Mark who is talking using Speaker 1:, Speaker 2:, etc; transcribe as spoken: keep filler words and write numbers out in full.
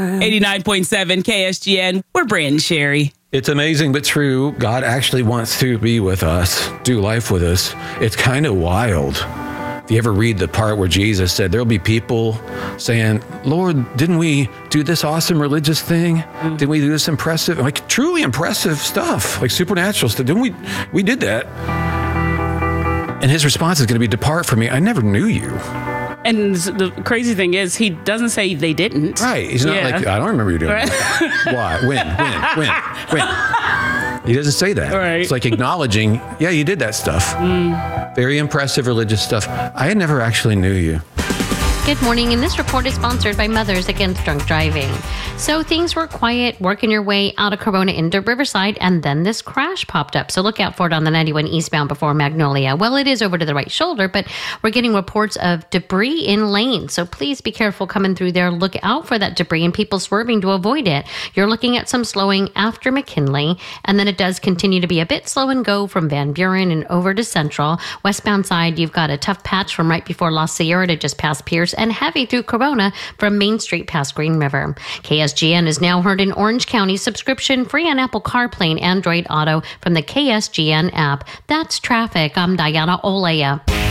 Speaker 1: eighty-nine point seven K S G N. We're Brandon Sherry.
Speaker 2: It's amazing but true. God actually wants to be with us, do life with us. It's kind of wild. If you ever read the part where Jesus said there'll be people saying, Lord, didn't we do this awesome religious thing? Mm. Didn't we do this impressive, like truly impressive stuff, like supernatural stuff? Didn't we? We did that. And his response is going to be, depart from me. I never knew you.
Speaker 3: And the crazy thing is, he doesn't say they didn't.
Speaker 2: Right. He's not yeah. like, I don't remember you doing right. that. Why? When? When? When? When? He doesn't say that.
Speaker 3: Right.
Speaker 2: It's like acknowledging, yeah, you did that stuff. Mm. Very impressive religious stuff. I never actually knew you.
Speaker 4: Good morning, and this report is sponsored by Mothers Against Drunk Driving. So things were quiet, working your way out of Corona into Riverside, and then this crash popped up. So look out for it on the ninety-one eastbound before Magnolia. Well, it is over to the right shoulder, but we're getting reports of debris in lanes. So please be careful coming through there. Look out for that debris and people swerving to avoid it. You're looking at some slowing after McKinley, and then it does continue to be a bit slow and go from Van Buren and over to Central. Westbound side, you've got a tough patch from right before La Sierra to just past Pierce, and heavy through Corona from Main Street past Green River. K S G N is now heard in Orange County, subscription free on Apple CarPlay and Android Auto from the K S G N app. That's traffic. I'm Diana Olea.